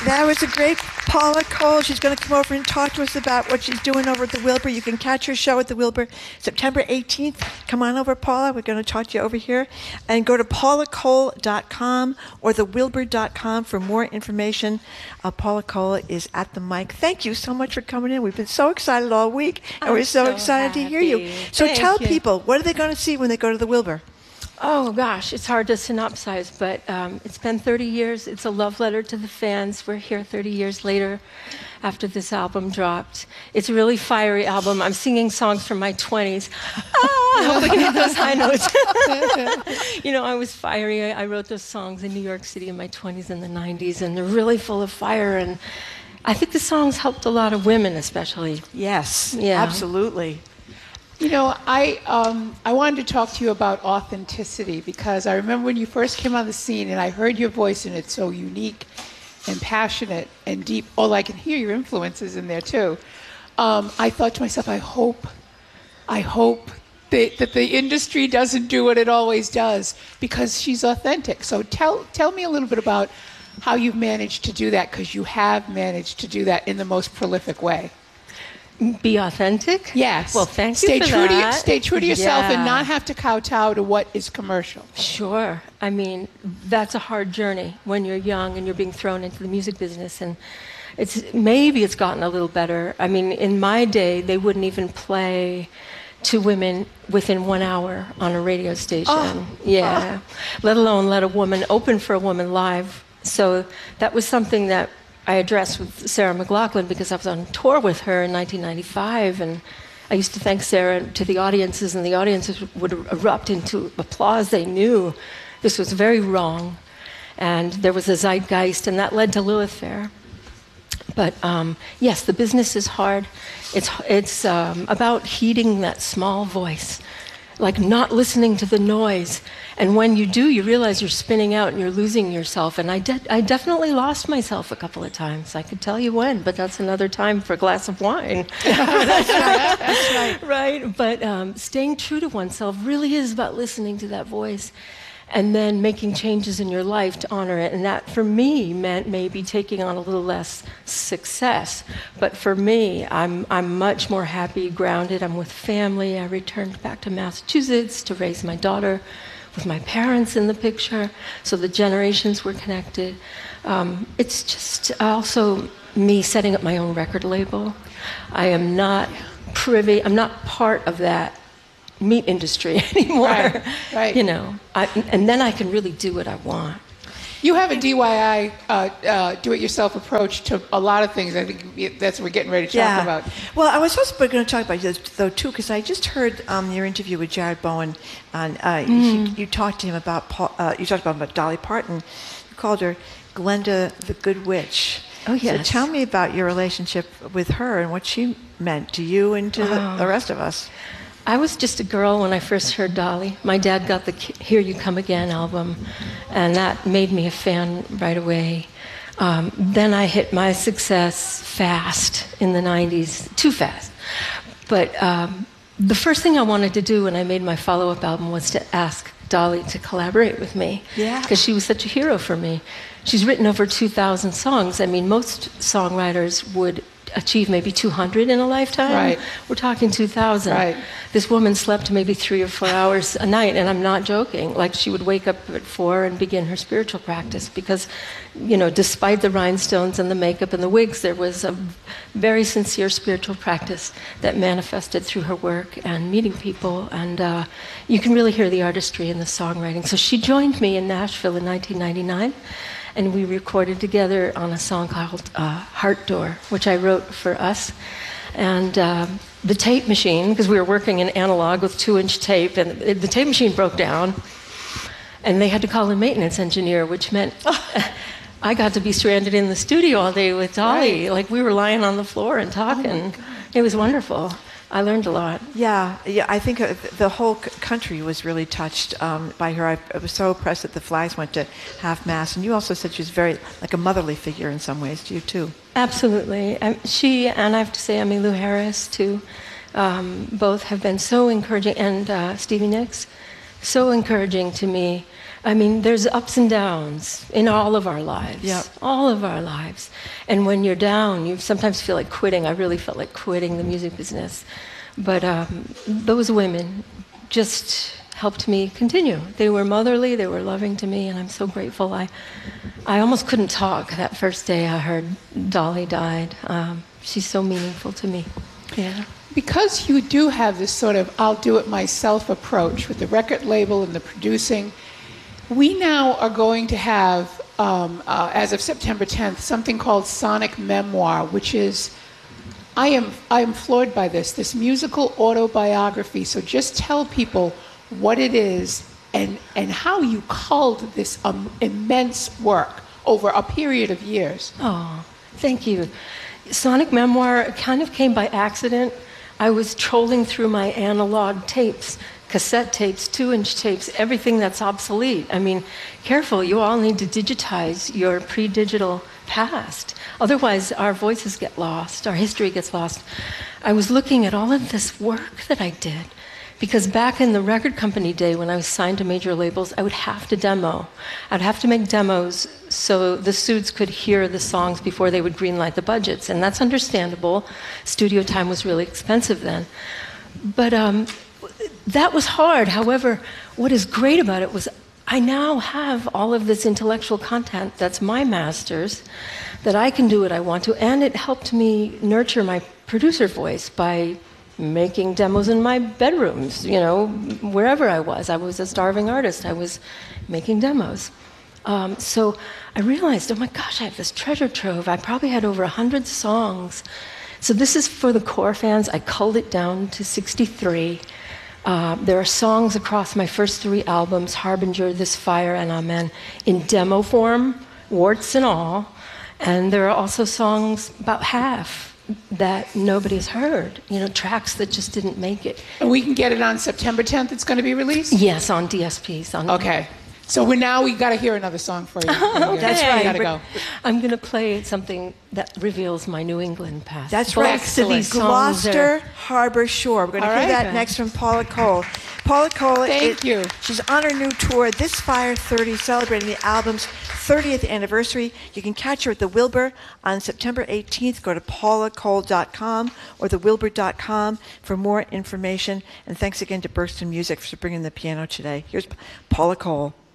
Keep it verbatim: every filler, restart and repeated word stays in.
That was a great Paula Cole. She's going to come over and talk to us about what she's doing over at the Wilbur. You can catch her show at the Wilbur September eighteenth. Come on over, Paula. We're going to talk to you over here. And go to paula cole dot com or the wilbur dot com for more information. Uh, Paula Cole is at the mic. Thank you so much for coming in. We've been so excited all week, and I'm we're so, so excited happy. to hear you. So Thank tell you. people, what are they going to see when they go to the Wilbur? Oh gosh, it's hard to synopsize, but um, it's been thirty years. It's a love letter to the fans. We're here thirty years later after this album dropped. It's a really fiery album. I'm singing songs from my twenties. Ah, I hope I can hit those high notes. You know, I was fiery. I, I wrote those songs in New York City in my twenties and the nineties, and they're really full of fire. And I think the songs helped a lot of women, especially. Yes, Yeah. absolutely. You know, I um, I wanted to talk to you about authenticity because I remember when you first came on the scene and I heard your voice and it's so unique and passionate and deep. Oh, I can hear your influences in there too. Um, I thought to myself, I hope, I hope that, that the industry doesn't do what it always does because she's authentic. So tell tell me a little bit about how you've managed to do that because you have managed to do that in the most prolific way. Be authentic? Yes. Well, thank stay you for true that. To, stay true to yourself Yeah. and not have to kowtow to what is commercial. Sure. I mean, that's a hard journey when you're young and you're being thrown into the music business. And it's maybe it's gotten a little better. I mean, in my day, they wouldn't even play two women within one hour on a radio station. Oh. Yeah. Oh. Let alone let a woman open for a woman live. So that was something that I addressed with Sarah McLachlan because I was on tour with her in nineteen ninety-five, and I used to thank Sarah to the audiences, and the audiences would erupt into applause. They knew this was very wrong, and there was a zeitgeist, and that led to Lilith Fair. But um, yes, the business is hard. It's, it's um, about heeding that small voice, like not listening to the noise. And when you do, you realize you're spinning out and you're losing yourself. And I, de- I definitely lost myself a couple of times. I could tell you when, but that's another time for a glass of wine. That's right. That's right. Right? But um, staying true to oneself really is about listening to that voice and then making changes in your life to honor it. And that, for me, meant maybe taking on a little less success. But for me, I'm, I'm much more happy, grounded. I'm with family. I returned back to Massachusetts to raise my daughter with my parents in the picture, so the generations were connected. Um, it's just also me setting up my own record label. I am not privy, I'm not part of that meat industry anymore. Right, right. You know, I, and then I can really do what I want. You have a D I Y, uh, uh, do-it-yourself approach to a lot of things. I think that's what we're getting ready to talk about. Well, I was also going to talk about this, though, too, because I just heard um, your interview with Jared Bowen. And uh, Mm. you, you talked to him about, Paul, uh, you talked about, about Dolly Parton. You called her Glenda the Good Witch. Oh, yes. So tell me about your relationship with her and what she meant to you and to Oh. the, the rest of us. I was just a girl when I first heard Dolly. My dad got the Here You Come Again album, and that made me a fan right away. Um, then I hit my success fast in the nineties, too fast. But um, the first thing I wanted to do when I made my follow-up album was to ask Dolly to collaborate with me. Yeah. Because she was such a hero for me. She's written over two thousand songs. I mean, most songwriters would achieve maybe two hundred in a lifetime. Right. We're talking two thousand. Right. This woman slept maybe three or four hours a night, and I'm not joking. Like, she would wake up at four and begin her spiritual practice because, you know, despite the rhinestones and the makeup and the wigs, there was a very sincere spiritual practice that manifested through her work and meeting people, and uh, you can really hear the artistry in the songwriting. So she joined me in Nashville in nineteen ninety-nine, and we recorded together on a song called uh, Heart Door, which I wrote for us. And uh, the tape machine, because we were working in analog with two-inch tape, and it, the tape machine broke down, and they had to call a maintenance engineer, which meant I got to be stranded in the studio all day with Dolly. Right. Like, we were lying on the floor and talking. It was wonderful. I learned a lot. Yeah, yeah. I think uh, the whole c- country was really touched um, by her. I, I was so impressed that the Flags went to half mast, and you also said she was very like a motherly figure in some ways to you too. Absolutely. Um, she, and I have to say Emmylou Harris too, um, both have been so encouraging, and uh, Stevie Nicks, so encouraging to me. I mean, there's ups and downs in all of our lives. Yep. All of our lives. And when you're down, you sometimes feel like quitting. I really felt like quitting the music business. But um, those women just helped me continue. They were motherly, they were loving to me, and I'm so grateful. I, I almost couldn't talk that first day I heard Dolly died. Um, she's so meaningful to me. Yeah. Because you do have this sort of I'll do it myself approach with the record label and the producing, we now are going to have, um, uh, as of September tenth, something called Sonic Memoir, which is, I am, I am floored by this, this musical autobiography. So just tell people what it is and, and how you culled this um, immense work over a period of years. Oh, thank you. Sonic Memoir kind of came by accident. I was trolling through my analog tapes, cassette tapes, two-inch tapes, everything that's obsolete. I mean, careful, you all need to digitize your pre-digital past. Otherwise, our voices get lost, our history gets lost. I was looking at all of this work that I did, because back in the record company day, when I was signed to major labels, I would have to demo. I'd have to make demos so the suits could hear the songs before they would greenlight the budgets, and that's understandable. Studio time was really expensive then. But um, that was hard. However, what is great about it was I now have all of this intellectual content that's my master's, that I can do what I want to, and it helped me nurture my producer voice by making demos in my bedrooms, you know, wherever I was. I was a starving artist. I was making demos. Um, so I realized, oh my gosh, I have this treasure trove. I probably had over one hundred songs. So this is for the core fans. I culled it down to sixty-three. Uh, there are songs across my first three albums, Harbinger, This Fire, and Amen, in demo form, warts and all. And there are also songs, about half, that nobody's heard, you know, tracks that just didn't make it. And we can get it on September tenth, it's going to be released? Yes, on D S Ps. On Okay. So we're now, we got to hear another song for you. Okay. That's right. Gotta go. I'm going to play something that reveals my New England past. That's Both right. of these songs Gloucester are- Harbor Shore. We're going to All hear right. that next from Paula Cole. Paula Cole, Thank it- you. she's on her new tour, This Fire thirty, celebrating the album's thirtieth anniversary. You can catch her at the Wilbur on September eighteenth. Go to paula cole dot com or the wilbur dot com for more information. And thanks again to Burston Music for bringing the piano today. Here's Paula Cole.